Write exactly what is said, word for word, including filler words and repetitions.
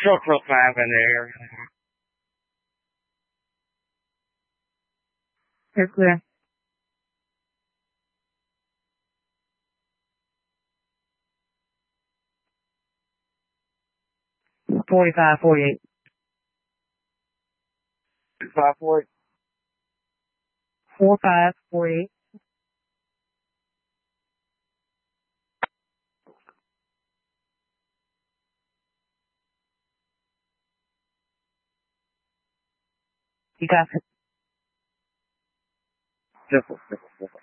Truck real five in there. You're clear. Forty-five, forty-eight. Five forty. Four five, forty-eight. You got it. Simple, simple, simple.